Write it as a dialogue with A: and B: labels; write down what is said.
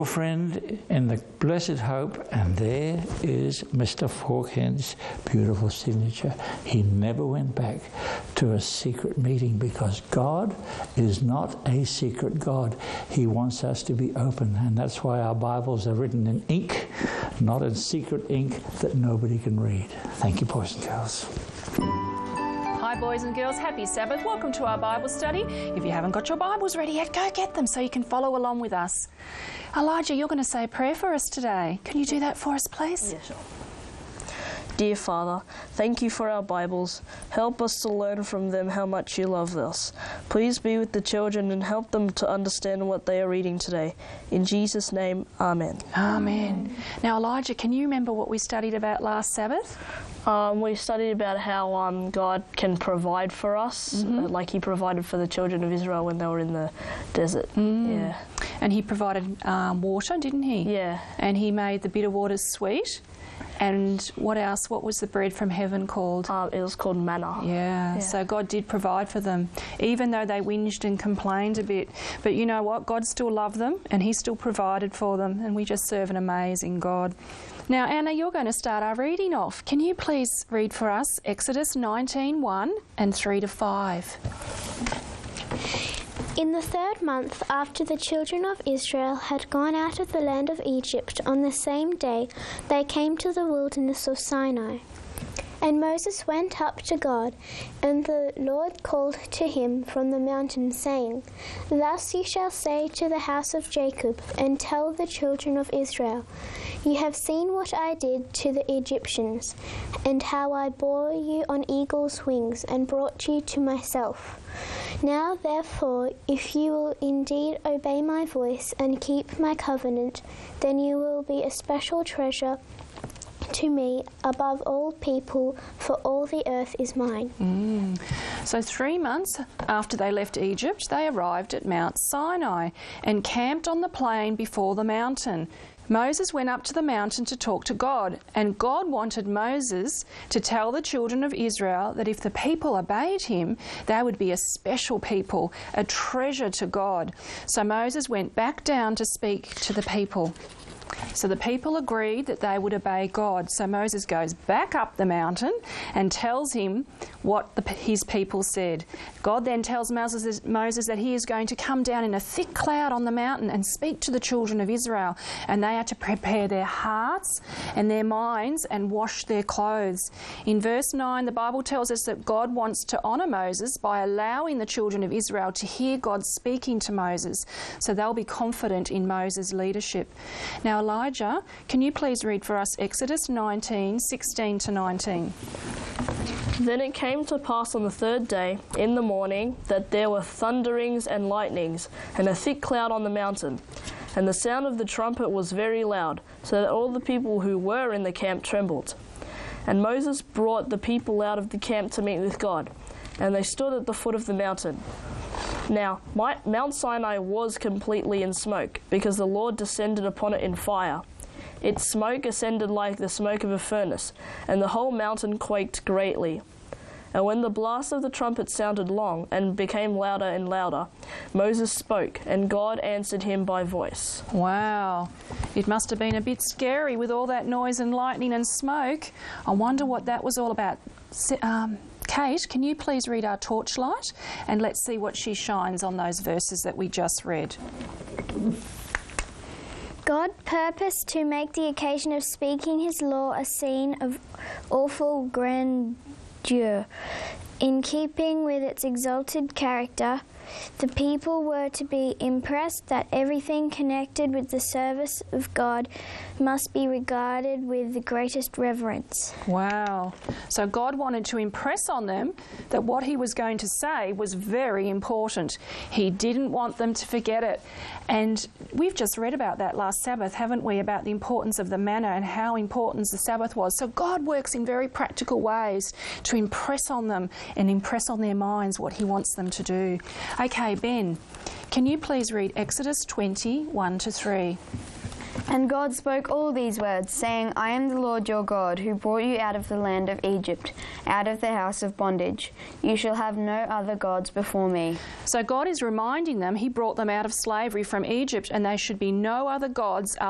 A: Friend in the blessed hope, and there is Mr. Forkhead's beautiful signature. He never went back to a secret meeting because God is not a secret God. He wants us to be open, and that's why our Bibles are written in ink, not in secret ink that nobody can read. Thank you, boys and girls.
B: Hi boys and girls, happy Sabbath. Welcome to our Bible study. If you haven't got your Bibles ready yet, go get them so you can follow along with us. Elijah, you're going to say a prayer for us today. Can you do that for us, please?
C: Yeah, sure. Dear Father, thank you for our Bibles. Help us to learn from them how much you love us. Please be with the children and help them to understand what they are reading today. In Jesus' name, Amen.
B: Amen. Now, Elijah, can you remember what we studied about last Sabbath?
C: We studied about how God can provide for us, like He provided for the children of Israel when they were in the desert. Yeah.
B: And He provided water, didn't He?
C: Yeah.
B: And He made the bitter waters sweet. And what else? What was the bread from heaven called?
C: It was called manna.
B: Yeah, so God did provide for them, even though they whinged and complained a bit. But you know what? God still loved them, and He still provided for them, and we just serve an amazing God. Now, Anna, you're going to start our reading off. Can you please read for us Exodus 19:1 and 3-5?
D: In the 3rd month after the children of Israel had gone out of the land of Egypt, on the same day they came to the wilderness of Sinai. And Moses went up to God, and the Lord called to him from the mountain, saying, Thus you shall say to the house of Jacob, and tell the children of Israel, You have seen what I did to the Egyptians, and how I bore you on eagle's wings, and brought you to myself. Now therefore, if you will indeed obey my voice and keep my covenant, then you will be a special treasure to me above all people, for all the earth is mine.
B: So 3 months after they left Egypt, they arrived at Mount Sinai and camped on the plain before the mountain. Moses went up to the mountain to talk to God, and God wanted Moses to tell the children of Israel that if the people obeyed him, they would be a special people, a treasure to God. So Moses went back down to speak to the people. So the people agreed that they would obey God. So Moses goes back up the mountain and tells him what his people said. God then tells Moses that he is going to come down in a thick cloud on the mountain and speak to the children of Israel. And they are to prepare their hearts and their minds and wash their clothes. In verse 9, the Bible tells us that God wants to honour Moses by allowing the children of Israel to hear God speaking to Moses. So they'll be confident in Moses' leadership. Now, Elijah, can you please read for us Exodus 19:16-19?
C: Then it came to pass on the 3rd day, in the morning, that there were thunderings and lightnings, and a thick cloud on the mountain. And the sound of the trumpet was very loud, so that all the people who were in the camp trembled. And Moses brought the people out of the camp to meet with God, and they stood at the foot of the mountain. Now, Mount Sinai was completely in smoke, because the Lord descended upon it in fire. Its smoke ascended like the smoke of a furnace, and the whole mountain quaked greatly. And when the blast of the trumpet sounded long, and became louder and louder, Moses spoke, and God answered him by voice.
B: Wow. It must have been a bit scary with all that noise and lightning and smoke. I wonder what that was all about. Kate, can you please read our torchlight, and let's see what she shines on those verses that we just read.
D: God purposed to make the occasion of speaking his law a scene of awful grandeur. In keeping with its exalted character, the people were to be impressed that everything connected with the service of God must be regarded with the greatest reverence.
B: Wow. So God wanted to impress on them that what he was going to say was very important. He didn't want them to forget it. And we've just read about that last Sabbath, haven't we, about the importance of the manna and how important the Sabbath was. So God works in very practical ways to impress on them and impress on their minds what he wants them to do. Okay, Ben, can you please read Exodus 20:1-3?
E: And God spoke all these words, saying, I am the Lord your God, who brought you out of the land of Egypt, out of the house of bondage. You shall have no other gods before me.
B: So God is reminding them he brought them out of slavery from Egypt, and they should be no other gods